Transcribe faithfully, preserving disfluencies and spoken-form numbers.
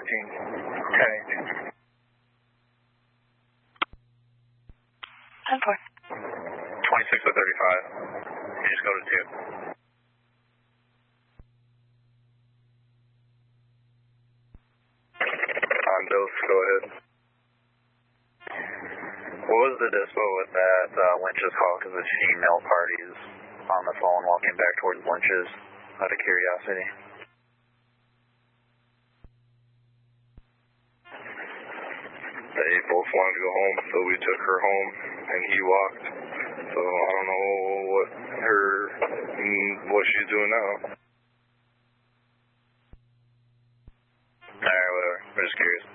fourteen. ten eighteen. ten four. twenty-six to thirty-five. You just go to two. On Dose, go ahead. What was the dispo with that uh, Lynch's call? Because the female parties on the phone walking back towards Lynch's out of curiosity. They both wanted to go home, so we took her home, and he walked. So I don't know what her, what she's doing now. Alright, whatever. I'm just curious.